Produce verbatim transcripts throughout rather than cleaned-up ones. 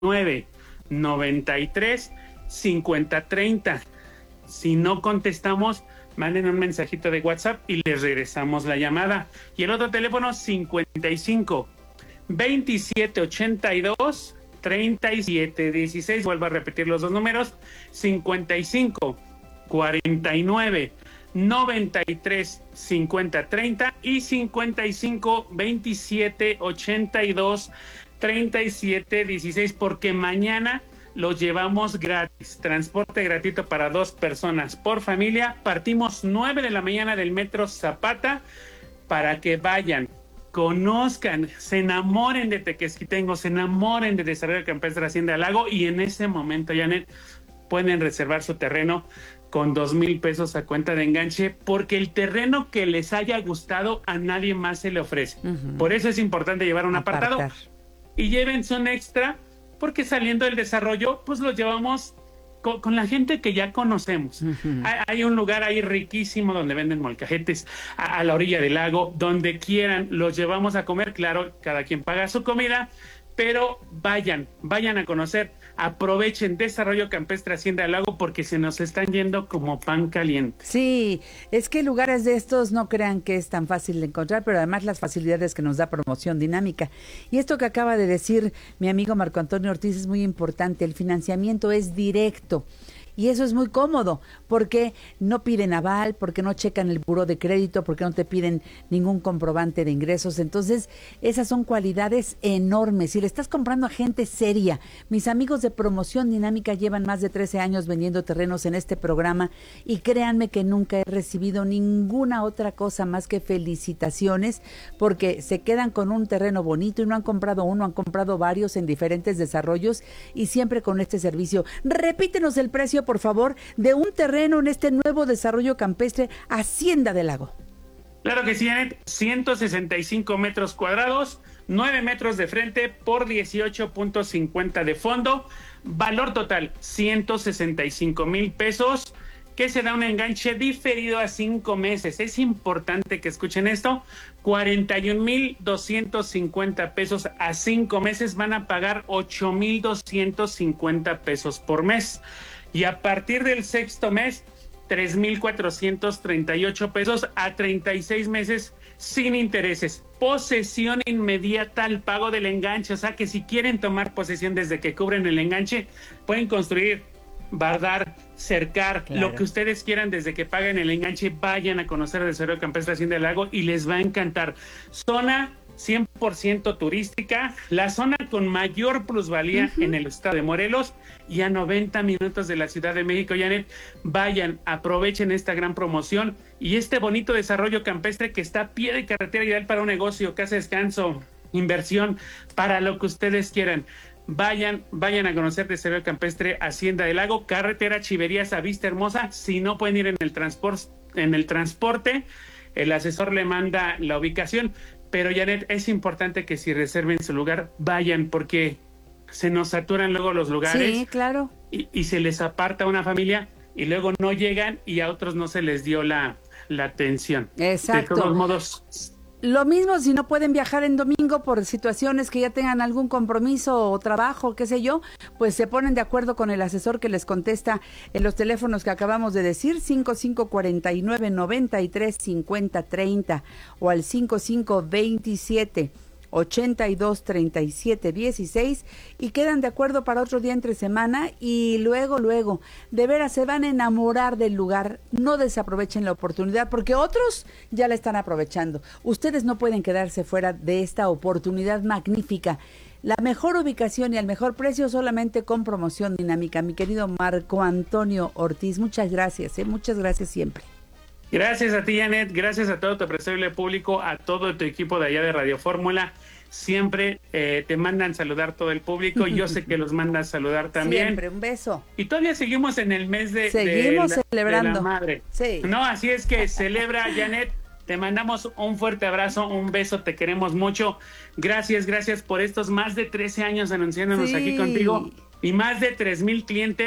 nueve, noventa y tres, cincuenta, treinta. Si no contestamos, manden un mensajito de WhatsApp y les regresamos la llamada. Y el otro teléfono, cincuenta y cinco, veintisiete, ochenta y dos, treinta y siete, dieciséis. Vuelvo a repetir los dos números, cincuenta y cinco, cuarenta y nueve, noventa y tres, cincuenta, treinta y cincuenta y cinco, veintisiete, ochenta y dos, treinta y siete, dieciséis, porque mañana los llevamos gratis, transporte gratuito para dos personas por familia. Partimos nueve de la mañana del Metro Zapata para que vayan, conozcan, se enamoren de Tequesquitengo, se enamoren de Desarrollo Campestre Hacienda del Lago, y en ese momento, Janet, pueden reservar su terreno con dos mil pesos a cuenta de enganche, porque el terreno que les haya gustado a nadie más se le ofrece. Uh-huh. Por eso es importante llevar un Apartar. apartado y llévense un extra, porque saliendo del desarrollo, pues lo llevamos con, con la gente que ya conocemos. Uh-huh. Hay, hay un lugar ahí riquísimo donde venden molcajetes a, a la orilla del lago, donde quieran, los llevamos a comer. Claro, cada quien paga su comida, pero vayan, vayan a conocer, aprovechen Desarrollo Campestre Hacienda del Lago, porque se nos están yendo como pan caliente. Sí, es que lugares de estos no crean que es tan fácil de encontrar, pero además las facilidades que nos da Promoción Dinámica. Y esto que acaba de decir mi amigo Marco Antonio Ortiz es muy importante, el financiamiento es directo. Y eso es muy cómodo, porque no piden aval, porque no checan el buró de crédito, porque no te piden ningún comprobante de ingresos. Entonces, esas son cualidades enormes. Si le estás comprando a gente seria, mis amigos de Promoción Dinámica llevan más de trece años vendiendo terrenos en este programa, y créanme que nunca he recibido ninguna otra cosa más que felicitaciones, porque se quedan con un terreno bonito y no han comprado uno, han comprado varios en diferentes desarrollos, y siempre con este servicio. Repítenos el precio, por favor, de un terreno en este nuevo Desarrollo Campestre Hacienda del Lago. Claro que sí, Janet, ciento sesenta y cinco metros cuadrados, nueve metros de frente por dieciocho punto cincuenta de fondo, valor total ciento sesenta y cinco mil pesos, que se da un enganche diferido a cinco meses. Es importante que escuchen esto, cuarenta y un mil doscientos cincuenta pesos a cinco meses, van a pagar ocho mil doscientos cincuenta pesos por mes. Y a partir del sexto mes, tres mil cuatrocientos treinta y ocho pesos a treinta y seis meses sin intereses. Posesión inmediata al pago del enganche. O sea que si quieren tomar posesión desde que cubren el enganche, pueden construir, bardar, cercar, claro, lo que ustedes quieran desde que paguen el enganche. Vayan a conocer el Desarrollo Campestre Hacienda del Lago y les va a encantar. Zona cien por ciento turística, la zona con mayor plusvalía uh-huh. en el estado de Morelos, y a noventa minutos de la Ciudad de México. Janet, vayan, aprovechen esta gran promoción y este bonito desarrollo campestre que está a pie de carretera, ideal para un negocio, casa de descanso, inversión, para lo que ustedes quieran. Vayan, vayan a conocer Desarrollo Campestre Hacienda del Lago, carretera Chiverías a Vista Hermosa. Si no pueden ir en el transporte, en el transporte, el asesor le manda la ubicación. Pero, Janet, es importante que si reserven su lugar, vayan, porque se nos saturan luego los lugares. Sí, claro. Y, y se les aparta una familia y luego no llegan y a otros no se les dio la, la atención. Exacto. De todos modos. Lo mismo si no pueden viajar en domingo por situaciones que ya tengan algún compromiso o trabajo, qué sé yo, pues se ponen de acuerdo con el asesor que les contesta en los teléfonos que acabamos de decir, cinco cinco cuatro nueve, noventa y tres, cincuenta, treinta o al cinco cinco veintisiete, ochenta y dos, treinta y siete, dieciséis, y quedan de acuerdo para otro día entre semana, y luego, luego, de veras se van a enamorar del lugar. No desaprovechen la oportunidad, porque otros ya la están aprovechando. Ustedes no pueden quedarse fuera de esta oportunidad magnífica. La mejor ubicación y el mejor precio solamente con Promoción Dinámica. Mi querido Marco Antonio Ortiz, muchas gracias, ¿eh? Muchas gracias siempre. Gracias a ti, Janet, gracias a todo tu apreciable público, a todo tu equipo de allá de Radio Fórmula. Siempre eh, te mandan saludar todo el público, yo sé que los mandas saludar también. Siempre, un beso. Y todavía seguimos en el mes de, seguimos de, la, celebrando. de la madre. Sí. No, así es que celebra, Janet, te mandamos un fuerte abrazo, un beso, te queremos mucho. Gracias, gracias por estos más de trece años anunciándonos sí. aquí contigo, y más de tres mil clientes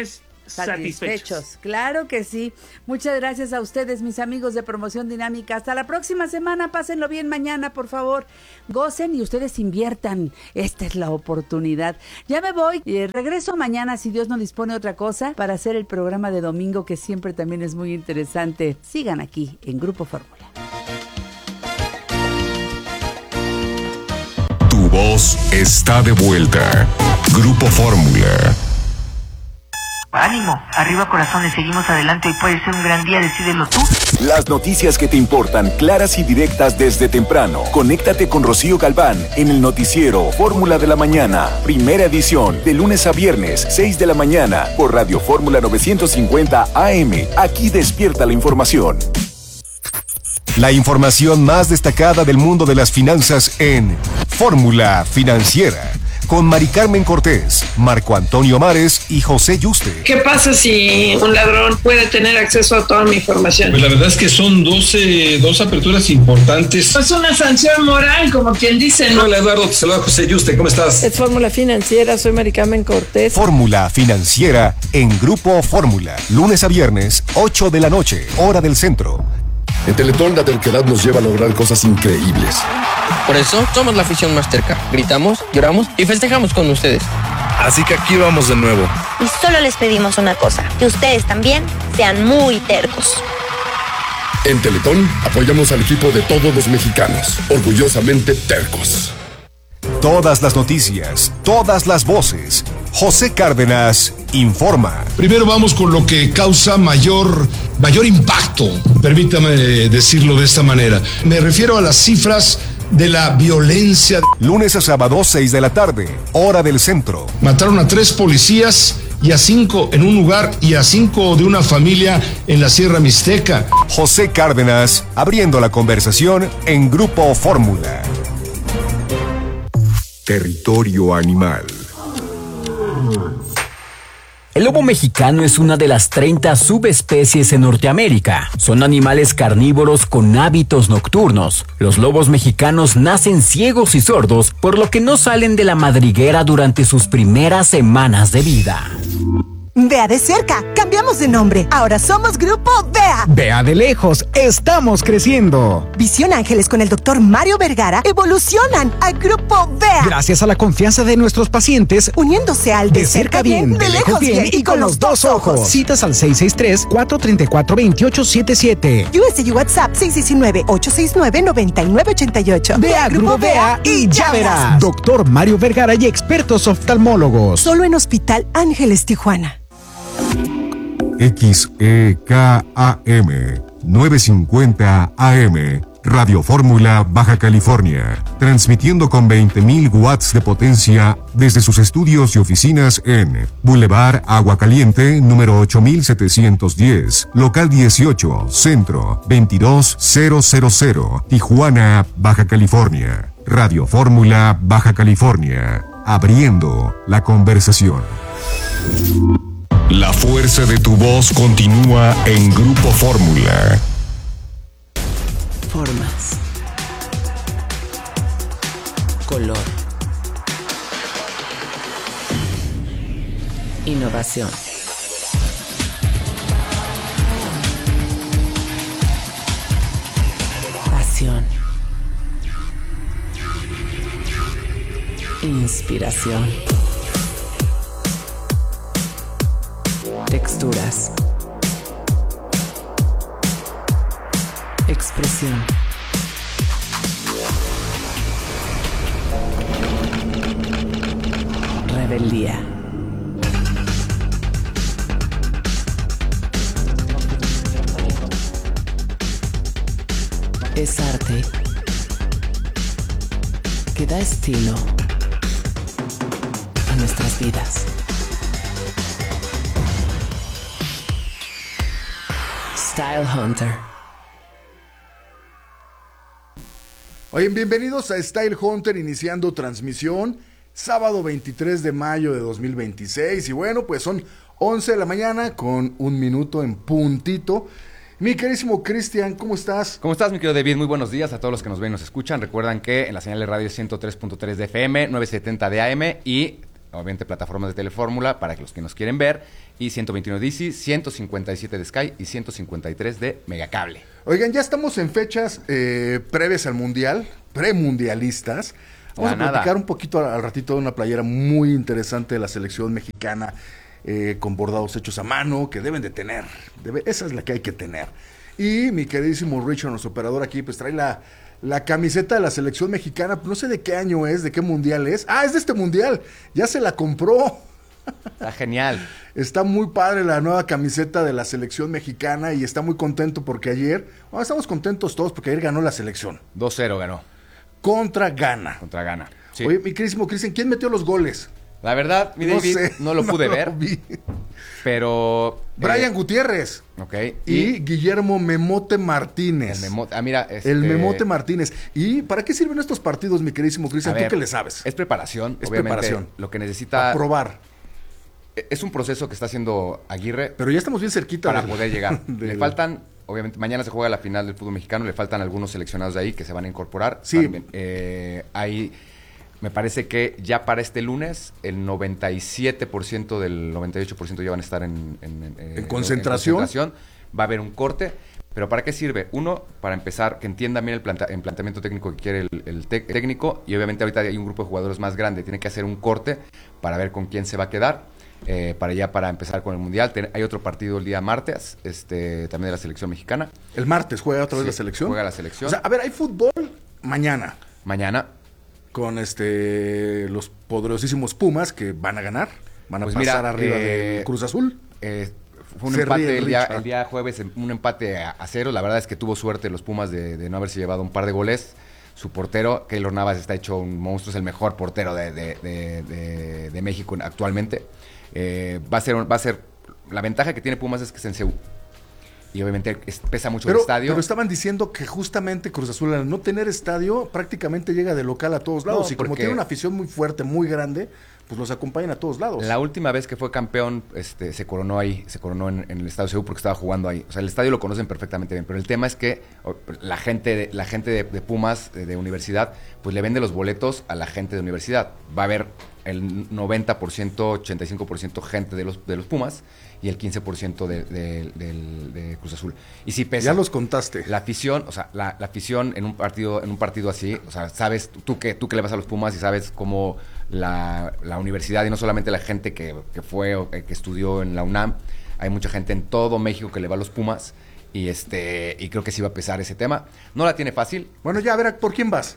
satisfechos. satisfechos. Claro que sí. Muchas gracias a ustedes, mis amigos de Promoción Dinámica. Hasta la próxima semana. Pásenlo bien mañana, por favor. Gocen y ustedes inviertan. Esta es la oportunidad. Ya me voy. Eh, regreso mañana, si Dios no dispone otra cosa, para hacer el programa de domingo, que siempre también es muy interesante. Sigan aquí en Grupo Fórmula. Tu voz está de vuelta. Grupo Fórmula. Ánimo, arriba corazones, seguimos adelante, hoy puede ser un gran día, decídelo tú. Las noticias que te importan, claras y directas desde temprano. Conéctate con Rocío Galván en el noticiero Fórmula de la Mañana, primera edición, de lunes a viernes, seis de la mañana, por Radio Fórmula novecientos cincuenta A M. Aquí despierta la información. La información más destacada del mundo de las finanzas en Fórmula Financiera, con Mari Carmen Cortés, Marco Antonio Mares y José Yuste. ¿Qué pasa si un ladrón puede tener acceso a toda mi información? Pues la verdad es que son doce, dos aperturas importantes. Es una sanción moral, como quien dice, ¿no? Hola Eduardo, te saluda José Yuste, ¿cómo estás? Es Fórmula Financiera, soy Mari Carmen Cortés. Fórmula Financiera en Grupo Fórmula, lunes a viernes, ocho de la noche, hora del centro. En Teletón la terquedad nos lleva a lograr cosas increíbles. Por eso somos la afición más terca. Gritamos, lloramos y festejamos con ustedes. Así que aquí vamos de nuevo. Y solo les pedimos una cosa, que ustedes también sean muy tercos. En Teletón apoyamos al equipo de todos los mexicanos, orgullosamente tercos. Todas las noticias, todas las voces. José Cárdenas informa. Primero vamos con lo que causa mayor, mayor impacto, permítame decirlo de esta manera. Me refiero a las cifras de la violencia. Lunes a sábado, seis de la tarde, hora del centro. Mataron a tres policías y a cinco en un lugar y a cinco de una familia en la Sierra Mixteca. José Cárdenas abriendo la conversación en Grupo Fórmula. Territorio animal. El lobo mexicano es una de las treinta subespecies en Norteamérica. Son animales carnívoros con hábitos nocturnos. Los lobos mexicanos nacen ciegos y sordos, por lo que no salen de la madriguera durante sus primeras semanas de vida. Vea de cerca, cambiamos de nombre. Ahora somos Grupo Vea. Vea de lejos, estamos creciendo. Visión Ángeles con el doctor Mario Vergara evolucionan a Grupo Vea. Gracias a la confianza de nuestros pacientes, uniéndose al de, de cerca bien, bien, de lejos bien y con los dos ojos. Citas al seis seis tres, cuatro tres cuatro, dos ocho siete siete. U S U WhatsApp seis uno nueve, ocho seis nueve, nueve nueve ocho ocho. Vea Grupo Vea y ya verás. Doctor Mario Vergara y expertos oftalmólogos. Solo en Hospital Ángeles Tijuana. X E K A M novecientos cincuenta A M, Radio Fórmula, Baja California, transmitiendo con veinte mil watts de potencia desde sus estudios y oficinas en Boulevard Agua Caliente, número ocho mil setecientos diez, local dieciocho, Centro, veintidós mil, Tijuana, Baja California. Radio Fórmula, Baja California, abriendo la conversación. La fuerza de tu voz continúa en Grupo Fórmula. Formas. Color. Innovación. Pasión. Inspiración. Texturas. Expresión. Rebeldía. Es arte que da estilo a nuestras vidas. Style Hunter. Oigan, bienvenidos a Style Hunter, iniciando transmisión sábado veintitrés de mayo de dos mil veintiséis. Y bueno, pues son once de la mañana con un minuto en puntito. Mi querísimo Cristian, ¿cómo estás? ¿Cómo estás, mi querido David? Muy buenos días a todos los que nos ven y nos escuchan. Recuerdan que en la señal de radio ciento tres punto tres de F M, novecientos setenta de A M y obviamente plataformas de Telefórmula para que los que nos quieren ver, y ciento veintiuno de Easy, ciento cincuenta y siete de Sky y ciento cincuenta y tres de Megacable. Oigan, ya estamos en fechas eh, previas al Mundial, premundialistas. Vamos La a nada. platicar un poquito al, al ratito de una playera muy interesante de la selección mexicana, eh, con bordados hechos a mano, que deben de tener. Debe, esa es la que hay que tener. Y mi queridísimo Richard, nuestro operador aquí, pues trae la, la camiseta de la selección mexicana. No sé de qué año es, de qué mundial es. Ah, es de este mundial. Ya se la compró. Está genial. Está muy padre la nueva camiseta de la selección mexicana y está muy contento porque ayer, bueno, estamos contentos todos porque ayer ganó la selección. dos cero ganó. Contra Ghana. Contra Ghana. Sí. Oye, mi queridísimo Cristian, ¿quién metió los goles? La verdad, mi No David, sé, no, lo pude no ver, lo vi. pero... Brian eh, Gutiérrez. Ok. Y, Guillermo Memote Martínez. El Memote, ah, mira, este, El Memote Martínez. ¿Y para qué sirven estos partidos, mi queridísimo Cristian? a ¿Tú ver, qué le sabes? Es preparación, Es obviamente. preparación. Lo que necesita... A probar. Es un proceso que está haciendo Aguirre. Pero ya estamos bien cerquita. Para del- poder llegar. del- Le faltan, obviamente, mañana se juega la final del fútbol mexicano, le faltan algunos seleccionados de ahí que se van a incorporar. Sí. También, eh, hay, me parece que ya para este lunes, el noventa y siete por ciento del noventa y ocho por ciento ya van a estar en, en, en, eh, ¿En concentración? en concentración. Va a haber un corte. ¿Pero para qué sirve? Uno, para empezar, que entiendan bien el, planta- el planteamiento técnico que quiere el, el tec- técnico. Y obviamente ahorita hay un grupo de jugadores más grande. Tiene que hacer un corte para ver con quién se va a quedar. Eh, para ya para empezar con el Mundial. Ten- hay otro partido el día martes, este también de la selección mexicana. El martes juega otra vez Sí, la selección. Juega la selección. O sea, a ver, hay fútbol mañana. Mañana. Con este los poderosísimos Pumas que van a ganar. Van a Pues pasar mira, arriba eh, del Cruz Azul. Eh, fue un Se empate ríe el día, Richard. el día jueves, un empate a, a cero. La verdad es que tuvo suerte los Pumas de, de no haberse llevado un par de goles. Su portero, Keylor Navas, está hecho un monstruo, es el mejor portero de, de, de, de, de México actualmente. Eh, va a ser va a ser la ventaja que tiene Pumas es que es en C U. Y obviamente es- pesa mucho Pero, el estadio. pero estaban diciendo que justamente Cruz Azul, al no tener estadio, prácticamente llega de local a todos lados. No, y como porque- tiene una afición muy fuerte, muy grande, pues los acompañan a todos lados. La última vez que fue campeón, este, se coronó ahí, se coronó en, en el Estadio C U porque estaba jugando ahí. O sea, el estadio lo conocen perfectamente bien, pero el tema es que o, la gente, de, la gente de, de Pumas, de, de universidad, pues le vende los boletos a la gente de universidad. Va a haber el noventa por ciento, ochenta y cinco por ciento gente de los, de los Pumas y el quince por ciento de, de, del- de Cruz Azul. Y sí pesa. Ya los contaste. La afición, o sea, la, la afición en un partido, en un partido así, o sea, sabes, tú que, tú que le vas a los Pumas y sabes cómo la, la universidad, y no solamente la gente que, que fue o que, que estudió en la UNAM, hay mucha gente en todo México que le va a los Pumas, y este, y creo que sí va a pesar ese tema. No la tiene fácil. Bueno, ya, a ver, ¿por quién vas?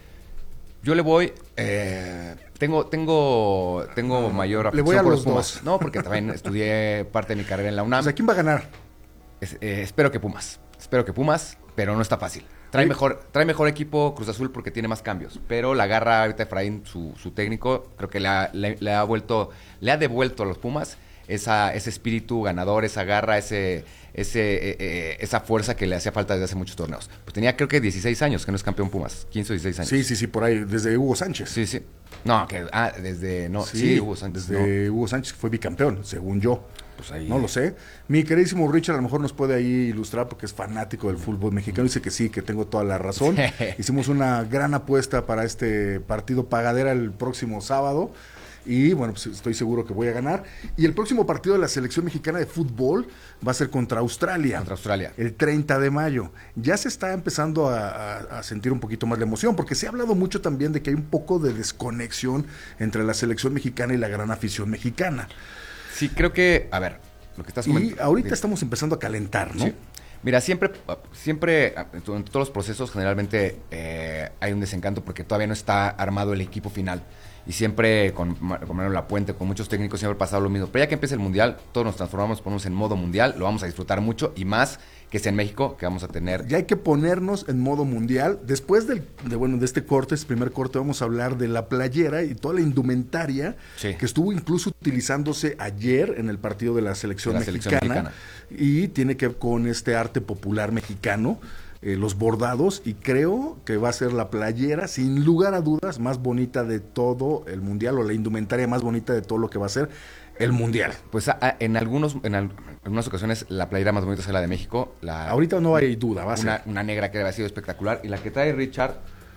Yo le voy, eh, tengo, tengo, tengo mayor Le voy afición a por los Pumas. dos. No, porque también estudié parte de mi carrera en la UNAM. O sea, ¿quién va a ganar? Es- eh, espero que Pumas. Espero que Pumas, pero no está fácil. Trae Sí. mejor, trae mejor equipo Cruz Azul porque tiene más cambios. Pero la agarra ahorita Efraín, su, su técnico, creo que le ha, le- le ha vuelto, le ha devuelto a los Pumas esa, ese espíritu ganador, esa garra, ese, ese, eh, eh, esa fuerza que le hacía falta desde hace muchos torneos. Pues tenía creo que dieciséis años que no es campeón Pumas, quince o dieciséis años. Sí, sí, sí, por ahí, desde Hugo Sánchez. Sí, sí. No, que, ah, desde, no, sí, Sí, Hugo Sánchez. desde no. Hugo Sánchez que fue bicampeón, según yo. Pues ahí- No lo sé. Mi queridísimo Richard a lo mejor nos puede ahí ilustrar porque es fanático del fútbol mexicano. Dice que sí, que tengo toda la razón. Hicimos una gran apuesta para este partido pagadera el próximo sábado. Y bueno, pues estoy seguro que voy a ganar. Y el próximo partido de la selección mexicana de fútbol va a ser contra Australia. Contra Australia. El treinta de mayo. Ya se está empezando a, a- a sentir un poquito más la emoción, porque se ha hablado mucho también de que hay un poco de desconexión entre la selección mexicana y la gran afición mexicana. Sí, creo que, a ver, lo que estás Y comentando. ahorita estamos empezando a calentar, ¿no? Sí. Mira, siempre, siempre, en todos los procesos generalmente eh, hay un desencanto porque todavía no está armado el equipo final. Y siempre con, Ma- con Manuel Lapuente, con muchos técnicos, siempre ha pasado lo mismo. Pero ya que empieza el Mundial, todos nos transformamos, ponemos en modo Mundial, lo vamos a disfrutar mucho y más que sea en México, que vamos a tener... Ya hay que ponernos en modo mundial. Después del, de, bueno, de este corte, este primer corte, vamos a hablar de la playera y toda la indumentaria Sí. que estuvo incluso utilizándose ayer en el partido de la selección, De la selección mexicana, y tiene que ver con este arte popular mexicano, eh, los bordados, y creo que va a ser la playera, sin lugar a dudas, más bonita de todo el mundial, o la indumentaria más bonita de todo lo que va a ser el mundial. Pues a- a- en algunos en al- en algunas ocasiones la playera más bonita es la de México. La, Ahorita no hay duda, va a una, ser. una negra que ha sido espectacular. Y la que trae Richard,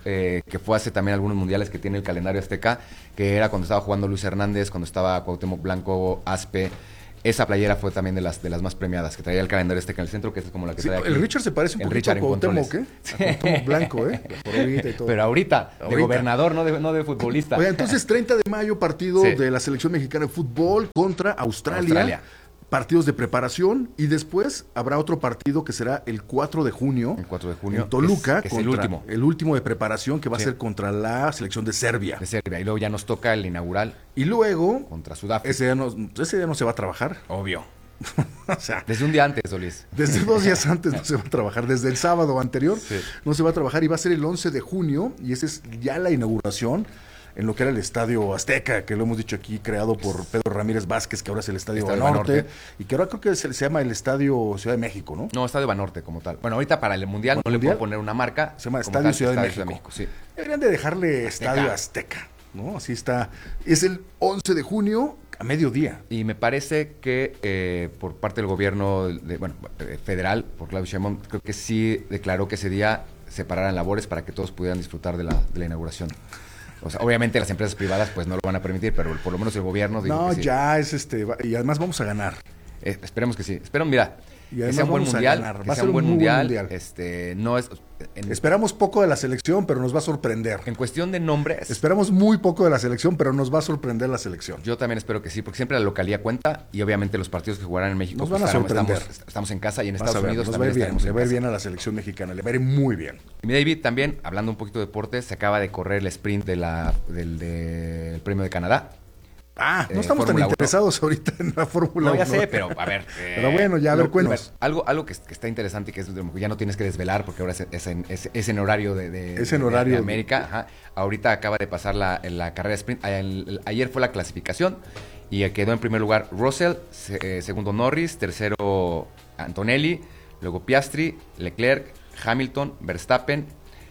eh, que fue hace también algunos mundiales que tiene el calendario azteca, que era cuando estaba jugando Luis Hernández, cuando estaba Cuauhtémoc Blanco, Aspe. Esa playera fue también de las de las más premiadas, que traía el calendario azteca en el centro, que es como la que sí, trae aquí. El Richard se parece un el poquito Richard a Cuauhtémoc, ¿eh? A Cuauhtémoc Blanco, ¿eh? Por ahorita y todo. Pero ahorita, ahorita, de gobernador, no de, no de futbolista. Oye, entonces treinta de mayo, partido sí. de la selección mexicana de fútbol contra Australia. Australia. Partidos de preparación y después habrá otro partido que será el cuatro de junio. El cuatro de junio. En Toluca. Que es, que es el último. El último de preparación que va sí. a ser contra la selección de Serbia. De Serbia. Y luego ya nos toca el inaugural. Y luego. Contra Sudáfrica. Ese día no, ese día no se va a trabajar. Obvio. O sea, desde un día antes, Solís. Desde dos días antes no se va a trabajar. Desde el sábado anterior sí. no se va a trabajar y va a ser el once de junio. Y esa es ya la inauguración en lo que era el Estadio Azteca, que lo hemos dicho aquí, creado por Pedro Ramírez Vázquez, que ahora es el Estadio, Estadio Banorte, Banorte, y que ahora creo que se, se llama el Estadio Ciudad de México, ¿no? No, Estadio Banorte como tal. Bueno, ahorita para el Mundial no le puedo poner una marca. Se llama Estadio, tal, Ciudad, Estadio de Ciudad de México. México. Sí. Deberían de dejarle Azteca. Estadio Azteca, ¿no? Así está. Es el once de junio a mediodía. Y me parece que eh, por parte del gobierno de, bueno, federal, por Claudio Sheinbaum, creo que sí declaró que ese día separaran labores para que todos pudieran disfrutar de la, de la inauguración. O sea, obviamente las empresas privadas pues no lo van a permitir, pero por lo menos el gobierno dijo no, que sí. ya es este, y además vamos a ganar. Eh, esperemos que sí. Espero, mira, y que sea un buen mundial, que sea un buen mundial, mundial. Este, no es en, esperamos poco de la selección, pero nos va a sorprender. En cuestión de nombres. Esperamos muy poco de la selección, pero nos va a sorprender la selección. Yo también espero que sí, porque siempre la localía cuenta y obviamente los partidos que jugarán en México nos van pues, a sorprender. Estamos, estamos en casa y en Vas Estados ver, Unidos nos también va a ir bien, le va a ir casa. bien a la selección mexicana, le va a ir muy bien. Y mi David, también, hablando un poquito de deportes, se acaba de correr el sprint de la, del, del premio de Canadá. Ah, no eh, estamos Fórmula tan interesados uno. Ahorita en la Fórmula uno. uno. No, ya sé, pero a ver. Eh, pero bueno, ya, a ver, cuéntanos. Algo, algo que, que está interesante y que es, ya no tienes que desvelar porque ahora es, es, en, es, es en horario de, de, es en de, horario de América. Ajá. Ahorita acaba de pasar la, la carrera sprint. Ayer fue la clasificación y quedó en primer lugar Russell, se, segundo Norris, tercero Antonelli, luego Piastri, Leclerc, Hamilton, Verstappen,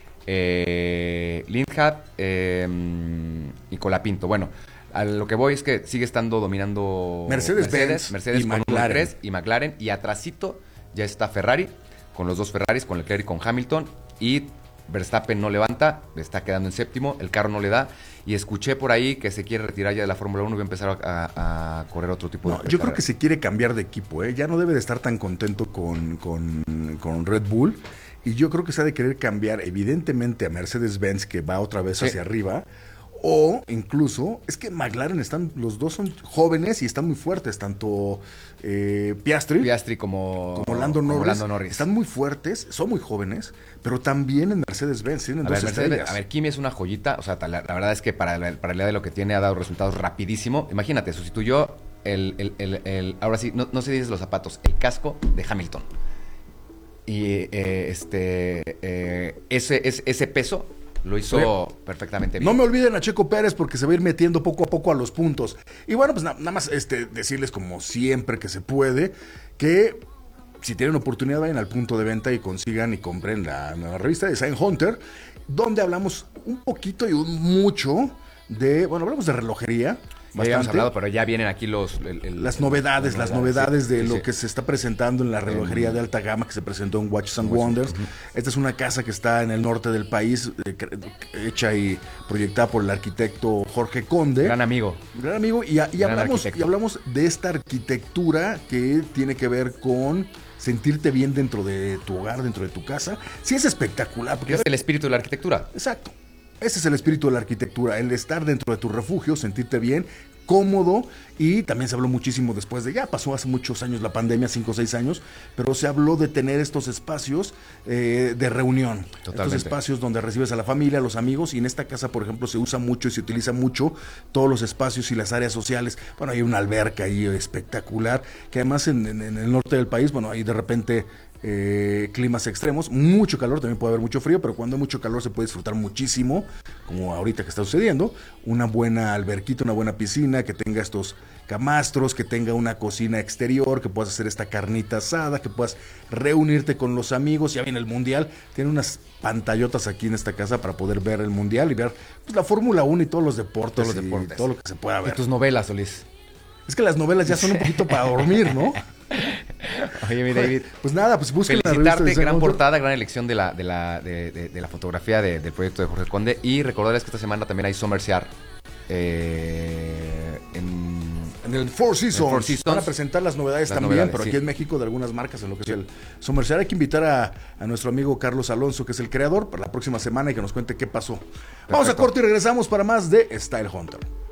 eh, Lindhardt eh, y Colapinto. Bueno, a lo que voy es que sigue estando dominando Mercedes, Mercedes, Mercedes y con McLaren. tres y McLaren, y atrasito ya está Ferrari con los dos Ferraris, con Leclerc y con Hamilton, y Verstappen no levanta, está quedando en séptimo, el carro no le da, y escuché por ahí que se quiere retirar ya de la Fórmula uno y va a empezar a, a correr otro tipo no, de yo creo que se quiere cambiar de equipo, ¿eh? Ya no debe de estar tan contento con, con, con Red Bull, y yo creo que se ha de querer cambiar evidentemente a Mercedes-Benz, que va otra vez sí. hacia arriba. O incluso, es que McLaren están, los dos son jóvenes y están muy fuertes, tanto eh, Piastri, Piastri como, como, Lando, Norris, como Lando Norris. Están muy fuertes, son muy jóvenes, pero también en Mercedes-Benz tienen a dos ver, estrellas. Mercedes, a ver, Kimi es una joyita, o sea, la, la verdad es que para la, para la idea de lo que tiene ha dado resultados rapidísimo. Imagínate, sustituyó el, el, el, el ahora sí, no, no se dice los zapatos, el casco de Hamilton. Y eh, este eh, ese, ese, ese peso lo hizo Oye, perfectamente bien. No me olviden a Checo Pérez porque se va a ir metiendo poco a poco a los puntos. Y bueno, pues na- nada más este, decirles como siempre que se puede, que si tienen oportunidad vayan al punto de venta y consigan y compren la nueva revista de Sign Hunter, donde hablamos un poquito y un mucho de, bueno, hablamos de relojería. Ya habíamos hablado, pero ya vienen aquí los... El, el, las novedades, el, las novedades sí, de sí, lo sí. que se está presentando en la relojería de alta gama que se presentó en Watches and Wonders. Uh-huh. Esta es una casa que está en el norte del país, eh, hecha y proyectada por el arquitecto Jorge Conde. Gran amigo. Gran amigo. Y, y, hablamos, y hablamos de esta arquitectura que tiene que ver con sentirte bien dentro de tu hogar, dentro de tu casa. Sí, es espectacular. Porque es el espíritu de la arquitectura. Exacto. Ese es el espíritu de la arquitectura, el estar dentro de tu refugio, sentirte bien, cómodo, y también se habló muchísimo después de, ya pasó hace muchos años la pandemia, cinco o seis años, pero se habló de tener estos espacios eh, de reunión, Totalmente. Estos espacios donde recibes a la familia, a los amigos, y en esta casa, por ejemplo, se usa mucho y se utiliza mucho todos los espacios y las áreas sociales. Bueno, hay una alberca ahí espectacular, que además en, en, en el norte del país, bueno, hay de repente... Eh, climas extremos, mucho calor, también puede haber mucho frío, pero cuando hay mucho calor se puede disfrutar muchísimo, como ahorita que está sucediendo, una buena alberquita, una buena piscina, que tenga estos camastros, que tenga una cocina exterior, que puedas hacer esta carnita asada, que puedas reunirte con los amigos. Ya viene el mundial, tiene unas pantallotas aquí en esta casa para poder ver el mundial y ver pues, la Fórmula uno y todos los deportes, todos los deportes. Y todo lo que se pueda ver. Y tus novelas, Solís. Es que las novelas ya son un poquito para dormir, ¿no? Oye, mi David. Pues nada, pues busquen la revista Felicitarte, de gran Hunter. portada, gran elección de la, de la, de, de, de la fotografía de, del proyecto de Jorge Conde. Y recordarles que esta semana también hay Summer Sear eh, en, en el Four Seasons. en Four Seasons. Van a presentar las novedades Las también, novedades, pero aquí sí. en México de algunas marcas en lo que es el Summer Sear. Hay que invitar a, a nuestro amigo Carlos Alonso, que es el creador, para la próxima semana y que nos cuente qué pasó. Perfecto. Vamos a corte y regresamos para más de Style Hunter.